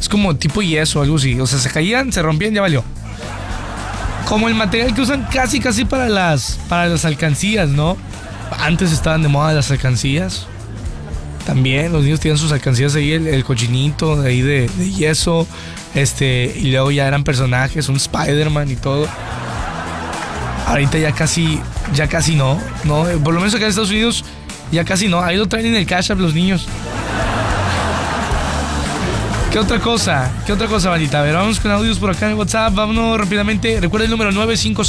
Es como tipo yeso o algo así. O sea, se caían, se rompían, ya valió. Como el material que usan casi para las alcancías, ¿no? Antes estaban de moda las alcancías. También los niños tenían sus alcancías ahí, el cochinito de ahí de yeso. Y luego ya eran personajes, un Spider-Man y todo. Ahorita ya casi no. Por lo menos acá en Estados Unidos ya casi no. Ahí lo traen en el Cash App los niños. ¿Qué otra cosa, bandita? A ver, vamos con audios por acá en WhatsApp. Vámonos rápidamente. Recuerda el número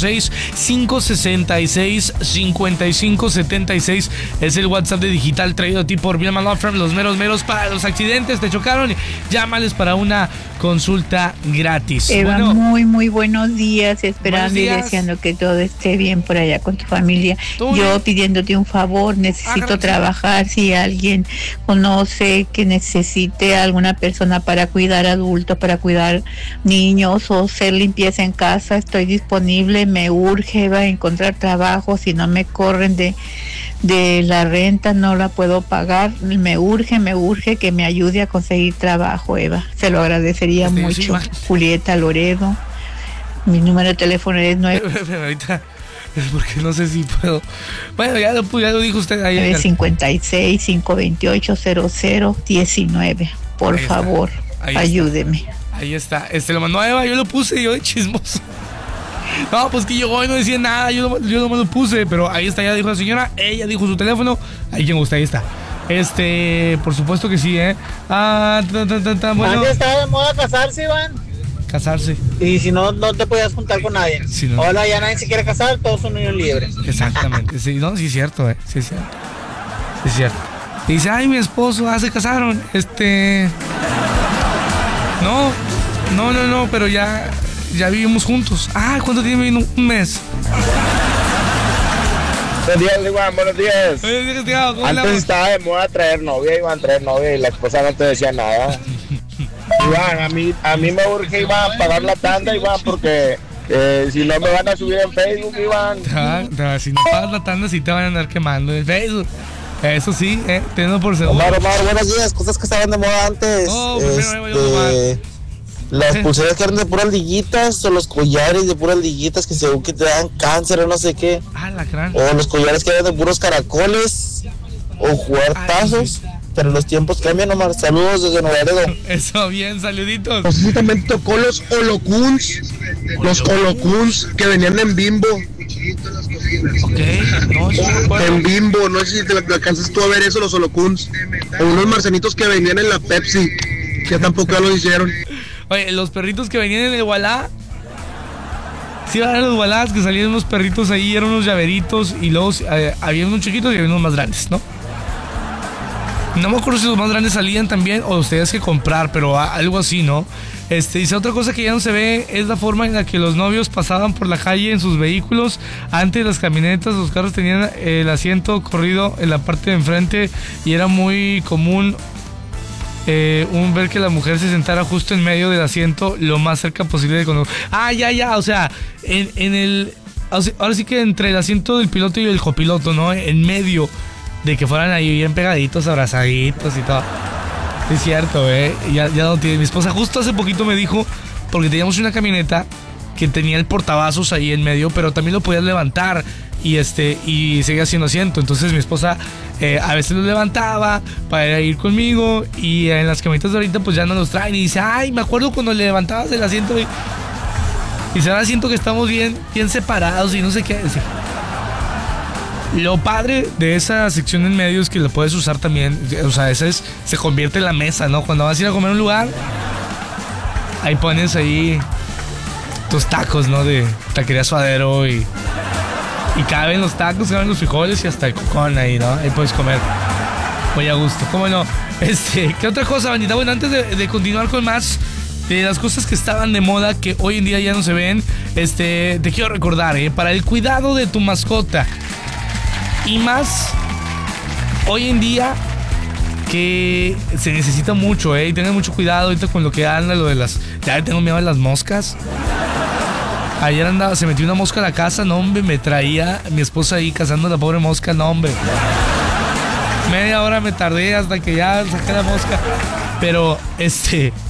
956-566-5576. Es el WhatsApp de Digital traído a ti por Vilma Law Firm. Los meros para los accidentes. Te chocaron. Llámales para una consulta gratis. Eva, bueno, muy buenos días. Esperando y deseando que todo esté bien por allá con tu familia. Yo pidiéndote un favor. Necesito trabajar. Si alguien conoce que necesite alguna persona para cuidar adultos, para cuidar niños o hacer limpieza en casa, estoy disponible. Me urge, Eva, encontrar trabajo. Si no me corren de la renta, no la puedo pagar. Me urge que me ayude a conseguir trabajo, Eva. Se lo agradecería mucho. Julieta Loredo. Mi número de teléfono es 9. Ahorita es porque no sé si puedo. Bueno, ya lo dijo usted ahí. 956-528-0019. Por favor, ayúdeme. Ahí está. Lo mandó a Eva, yo lo puse, yo de chismoso. No, pues que llegó y no decía nada, yo no me lo puse, pero ahí está, ya dijo la señora, ella dijo su teléfono, ahí quien gusta, ahí está. Por supuesto que sí, bueno. Antes estaba de moda casarse, Iván. Casarse. Y si no te podías juntar con nadie. Si no. Ahora ya nadie se quiere casar, todos son niños libres. Exactamente, sí, no, sí es cierto, sí es cierto. Sí es cierto. Y dice, ay, mi esposo, se casaron. No, pero ya vivimos juntos. ¿Cuánto tiempo vivimos? Un mes. Buenos días, Iván, buenos días. Antes estaba de moda traer novia y la esposa no te decía nada. Iván, a mí me urge, Iván, pagar la tanda, Iván, porque si no me van a subir en Facebook, Iván. Si no pagas la tanda, sí te van a andar quemando en Facebook. Eso sí, teniendo por seguro. Omar, buenos días. Cosas que estaban de moda antes. Las pulseras que eran de puras liguitas, o los collares de puras liguitas que según que te dan cáncer o no sé qué. O los collares que eran de puros caracoles o huertazos. Pero los tiempos cambian, Omar. Saludos desde Nuevo Laredo. Eso, bien, saluditos. No sé si también tocó los holocuns. Los holocuns que venían en Bimbo. En Bimbo, no sé si te alcanzas tú a ver eso, los holocuns. O unos marcenitos que venían en la Pepsi, que tampoco ya lo hicieron. Oye, los perritos que venían en el Wallah. Sí, eran los Wallahs que salían unos perritos ahí, eran unos llaveritos. Y luego había unos chiquitos y había unos más grandes, ¿no? No me acuerdo si los más grandes salían también o los tenías que comprar, pero algo así, ¿no? Dice, otra cosa que ya no se ve es la forma en la que los novios pasaban por la calle en sus vehículos. Antes las camionetas, los carros tenían el asiento corrido en la parte de enfrente y era muy común ver que la mujer se sentara justo en medio del asiento lo más cerca posible de cuando... o sea, ahora sí que entre el asiento del piloto y el copiloto, ¿no? En medio de que fueran ahí bien pegaditos, abrazaditos y todo. Es cierto, ya no tiene. Mi esposa justo hace poquito me dijo, porque teníamos una camioneta que tenía el portavasos ahí en medio, pero también lo podías levantar y seguía haciendo asiento. Entonces mi esposa a veces lo levantaba para ir conmigo y en las camionetas de ahorita pues ya no los traen y dice, me acuerdo cuando le levantabas el asiento y ahora siento que estamos bien separados y no sé qué. Sí. Lo padre de esa sección en medio es que la puedes usar también, o sea, se convierte en la mesa, ¿no? Cuando vas a ir a comer a un lugar, ahí pones ahí tus tacos, ¿no? De taquería Suadero y caben los tacos, caben los frijoles y hasta el cocón ahí, ¿no? Ahí puedes comer muy a gusto. ¿Cómo no? ¿Qué otra cosa, bandita? Bueno, antes de continuar con más de las cosas que estaban de moda que hoy en día ya no se ven, te quiero recordar, para el cuidado de tu mascota. Y más hoy en día que se necesita mucho, y tengan mucho cuidado ahorita con lo que anda, lo de las... Ya tengo miedo de las moscas. Ayer se metió una mosca a la casa, no hombre, me traía mi esposa ahí cazando a la pobre mosca, no hombre. Media hora me tardé hasta que ya saqué la mosca. Pero